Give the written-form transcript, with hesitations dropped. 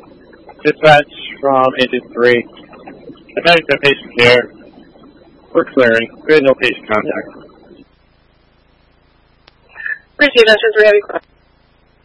Dispatch from Agent 3. Attending to patient care. We're clearing. We had no patient contact. Appreciate that, 3 Heavy.